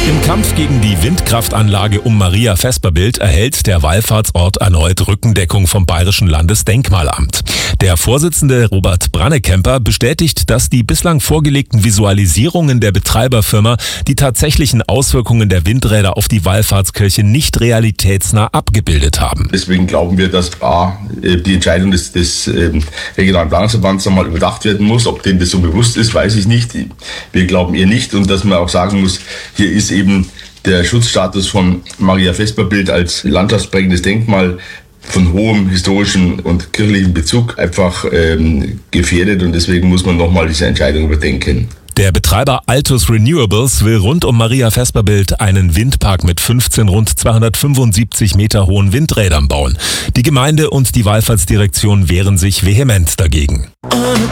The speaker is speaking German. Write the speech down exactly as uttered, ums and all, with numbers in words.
Im Kampf gegen die Windkraftanlage um Maria Vesperbild erhält der Wallfahrtsort erneut Rückendeckung vom Bayerischen Landesdenkmalamt. Der Vorsitzende Robert Brannekemper bestätigt, dass die bislang vorgelegten Visualisierungen der Betreiberfirma die tatsächlichen Auswirkungen der Windräder auf die Wallfahrtskirche nicht realitätsnah abgebildet haben. Deswegen glauben wir, dass A, die Entscheidung des, des ähm, regionalen Planungsverbands einmal überdacht werden muss. Ob denen das so bewusst ist, weiß ich nicht. Wir glauben eher nicht. Und dass man auch sagen muss, hier ist eben der Schutzstatus von Maria Vesperbild als landschaftsprägendes Denkmal von hohem historischen und kirchlichen Bezug einfach ähm, gefährdet, und deswegen muss man nochmal diese Entscheidung überdenken. Der Betreiber Altus Renewables will rund um Maria Vesperbild einen Windpark mit fünfzehn rund zweihundertfünfundsiebzig Meter hohen Windrädern bauen. Die Gemeinde und die Wallfahrtsdirektion wehren sich vehement dagegen.